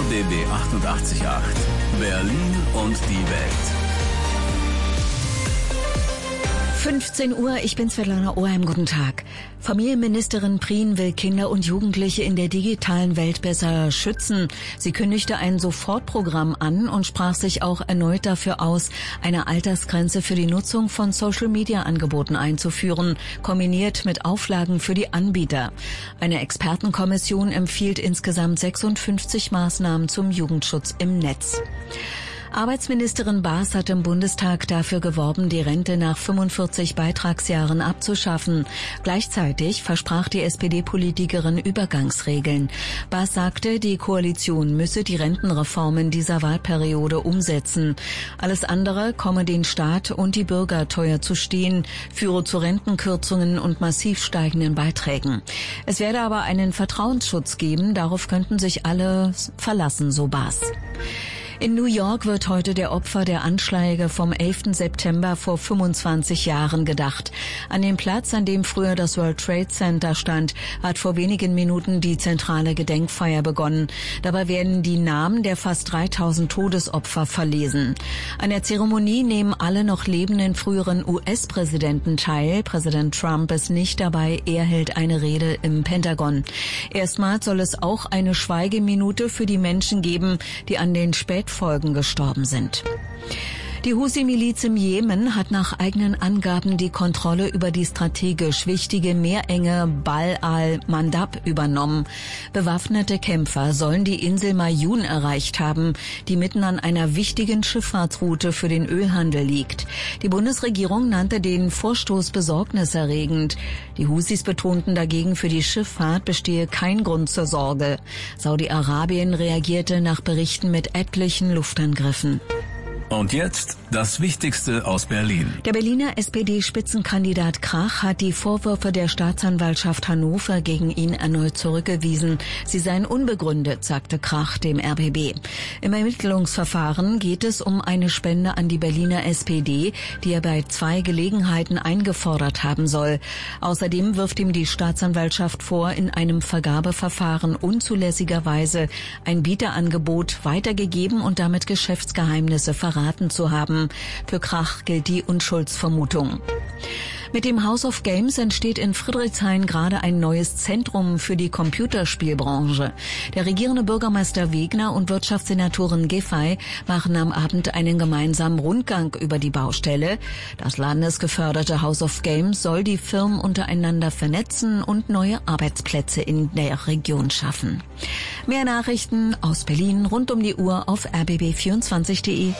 RBB 88.8 Berlin und die Welt. 15 Uhr, ich bin Svetlana Oheim, guten Tag. Familienministerin Prien will Kinder und Jugendliche in der digitalen Welt besser schützen. Sie kündigte ein Sofortprogramm an und sprach sich auch erneut dafür aus, eine Altersgrenze für die Nutzung von Social-Media-Angeboten einzuführen, kombiniert mit Auflagen für die Anbieter. Eine Expertenkommission empfiehlt insgesamt 56 Maßnahmen zum Jugendschutz im Netz. Arbeitsministerin Baas hat im Bundestag dafür geworben, die Rente nach 45 Beitragsjahren abzuschaffen. Gleichzeitig versprach die SPD-Politikerin Übergangsregeln. Baas sagte, die Koalition müsse die Rentenreformen dieser Wahlperiode umsetzen. Alles andere komme den Staat und die Bürger teuer zu stehen, führe zu Rentenkürzungen und massiv steigenden Beiträgen. Es werde aber einen Vertrauensschutz geben, darauf könnten sich alle verlassen, so Baas. In New York wird heute der Opfer der Anschläge vom 11. September vor 25 Jahren gedacht. An dem Platz, an dem früher das World Trade Center stand, hat vor wenigen Minuten die zentrale Gedenkfeier begonnen. Dabei werden die Namen der fast 3000 Todesopfer verlesen. An der Zeremonie nehmen alle noch lebenden früheren US-Präsidenten teil. Präsident Trump ist nicht dabei, er hält eine Rede im Pentagon. Erstmals soll es auch eine Schweigeminute für die Menschen geben, die an den Spätfolgen gestorben sind. Die Husi-Miliz im Jemen hat nach eigenen Angaben die Kontrolle über die strategisch wichtige Meerenge Bab al-Mandab übernommen. Bewaffnete Kämpfer sollen die Insel Mayun erreicht haben, die mitten an einer wichtigen Schifffahrtsroute für den Ölhandel liegt. Die Bundesregierung nannte den Vorstoß besorgniserregend. Die Husis betonten dagegen, für die Schifffahrt bestehe kein Grund zur Sorge. Saudi-Arabien reagierte nach Berichten mit etlichen Luftangriffen. Und jetzt das Wichtigste aus Berlin. Der Berliner SPD-Spitzenkandidat Krach hat die Vorwürfe der Staatsanwaltschaft Hannover gegen ihn erneut zurückgewiesen. Sie seien unbegründet, sagte Krach dem RBB. Im Ermittlungsverfahren geht es um eine Spende an die Berliner SPD, die er bei 2 Gelegenheiten eingefordert haben soll. Außerdem wirft ihm die Staatsanwaltschaft vor, in einem Vergabeverfahren unzulässigerweise ein Bieterangebot weitergegeben und damit Geschäftsgeheimnisse verraten zu haben. Für Krach gilt die Unschuldsvermutung. Mit dem House of Games entsteht in Friedrichshain gerade ein neues Zentrum für die Computerspielbranche. Der regierende Bürgermeister Wegner und Wirtschaftssenatorin Giffey machen am Abend einen gemeinsamen Rundgang über die Baustelle. Das landesgeförderte House of Games soll die Firmen untereinander vernetzen und neue Arbeitsplätze in der Region schaffen. Mehr Nachrichten aus Berlin rund um die Uhr auf rbb24.de.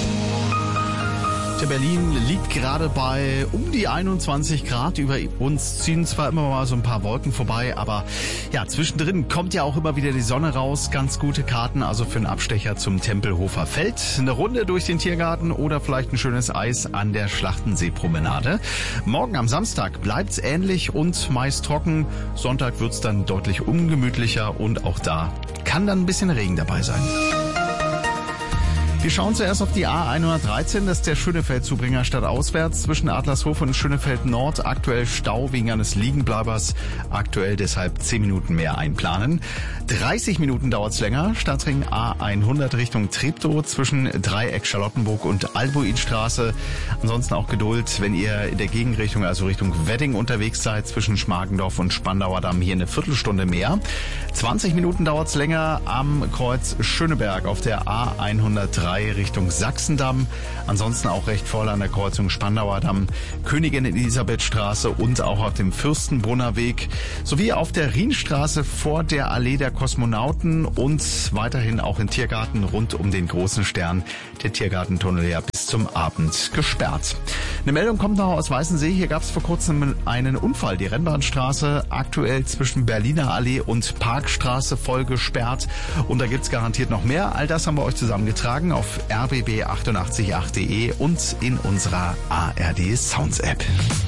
Berlin liegt gerade bei um die 21 Grad. Über uns ziehen zwar immer mal so ein paar Wolken vorbei, aber ja, zwischendrin kommt ja auch immer wieder die Sonne raus. Ganz gute Karten also für einen Abstecher zum Tempelhofer Feld. Eine Runde durch den Tiergarten oder vielleicht ein schönes Eis an der Schlachtenseepromenade. Morgen am Samstag bleibt's ähnlich und meist trocken. Sonntag wird's dann deutlich ungemütlicher und auch da kann dann ein bisschen Regen dabei sein. Wir schauen zuerst auf die A113, das ist der Schönefeld-Zubringer stadtauswärts zwischen Adlershof und Schönefeld Nord. Aktuell Stau wegen eines Liegenbleibers, aktuell deshalb 10 Minuten mehr einplanen. 30 Minuten dauert's länger, Stadtring A100 Richtung Treptow zwischen Dreieck Charlottenburg und Albuinstraße. Ansonsten auch Geduld, wenn ihr in der Gegenrichtung, also Richtung Wedding unterwegs seid, zwischen Schmargendorf und Spandauer Damm, hier eine Viertelstunde mehr. 20 Minuten dauert's länger am Kreuz Schöneberg auf der A103 Richtung Sachsendamm. Ansonsten auch recht voll an der Kreuzung Spandauer Damm, Königin Elisabethstraße und auch auf dem Fürstenbrunner Weg sowie auf der Rienstraße vor der Allee der Kosmonauten und weiterhin auch im Tiergarten rund um den großen Stern. Der Tiergartentunnel ja bis zum Abend gesperrt. Eine Meldung kommt noch aus Weißensee. Hier gab es vor kurzem einen Unfall. Die Rennbahnstraße aktuell zwischen Berliner Allee und Parkstraße voll gesperrt. Und da gibt's garantiert noch mehr. All das haben wir euch zusammengetragen auf rbb888.de und in unserer ARD Sounds App.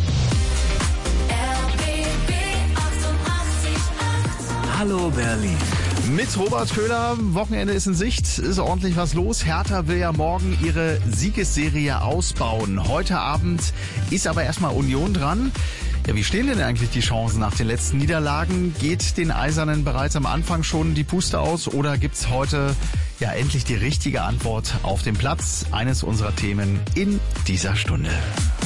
Hallo Berlin. Mit Robert Köhler, Wochenende ist in Sicht, ist ordentlich was los. Hertha will ja morgen ihre Siegesserie ausbauen. Heute Abend ist aber erstmal Union dran. Ja, wie stehen denn eigentlich die Chancen nach den letzten Niederlagen? Geht den Eisernen bereits am Anfang schon die Puste aus oder gibt's heute ja endlich die richtige Antwort auf dem Platz? Eines unserer Themen in dieser Stunde.